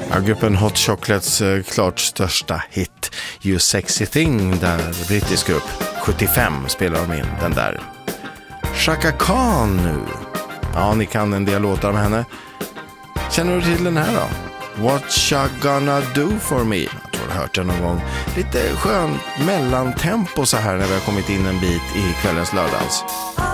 Ja, gruppen Hot Chocolates klart största hit You Sexy Thing, där brittisk grupp 75 spelar de in den där. Chaka Khan nu. Ja, ni kan en del låtar med henne. Känner du till den här då? What you gonna do for me? Jag tror du har hört den någon gång. Lite skön mellantempo så här när vi har kommit in en bit i kvällens lördags.